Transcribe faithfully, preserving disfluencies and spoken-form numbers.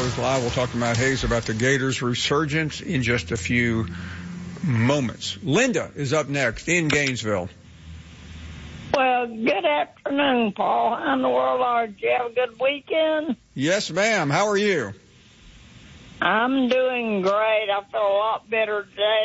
Gators Live. We'll talk to Matt Hayes about the Gators' resurgence in just a few moments. Linda is up next in Gainesville. Well, good afternoon, Paul. How in the world are you? Did you have a good weekend? Yes, ma'am. How are you? I'm doing great. I feel a lot better today